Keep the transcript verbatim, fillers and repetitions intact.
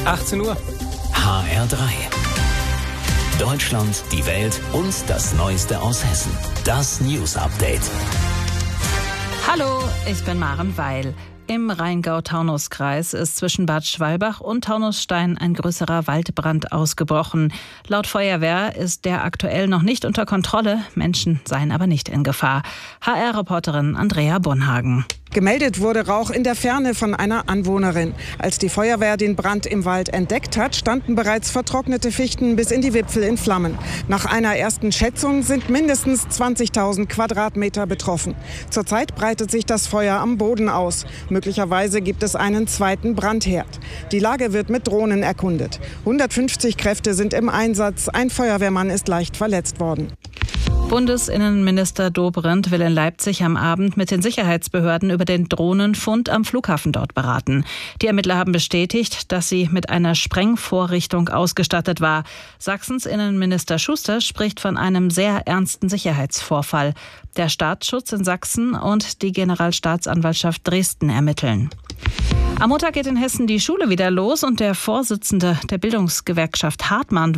achtzehn Uhr. H R drei. Deutschland, die Welt und das Neueste aus Hessen. Das News Update. Hallo, ich bin Maren Weil. Im Rheingau-Taunus-Kreis ist zwischen Bad Schwalbach und Taunusstein ein größerer Waldbrand ausgebrochen. Laut Feuerwehr ist der aktuell noch nicht unter Kontrolle. Menschen seien aber nicht in Gefahr. H R-Reporterin Andrea Bonhagen. Gemeldet wurde Rauch in der Ferne von einer Anwohnerin. Als die Feuerwehr den Brand im Wald entdeckt hat, standen bereits vertrocknete Fichten bis in die Wipfel in Flammen. Nach einer ersten Schätzung sind mindestens zwanzigtausend Quadratmeter betroffen. Zurzeit breitet sich das Feuer am Boden aus. Möglicherweise gibt es einen zweiten Brandherd. Die Lage wird mit Drohnen erkundet. hundertfünfzig Kräfte sind im Einsatz. Ein Feuerwehrmann ist leicht verletzt worden. Bundesinnenminister Dobrindt will in Leipzig am Abend mit den Sicherheitsbehörden über den Drohnenfund am Flughafen dort beraten. Die Ermittler haben bestätigt, dass sie mit einer Sprengvorrichtung ausgestattet war. Sachsens Innenminister Schuster spricht von einem sehr ernsten Sicherheitsvorfall. Der Staatsschutz in Sachsen und die Generalstaatsanwaltschaft Dresden ermitteln. Am Montag geht in Hessen die Schule wieder los und der Vorsitzende der Bildungsgewerkschaft Hartmann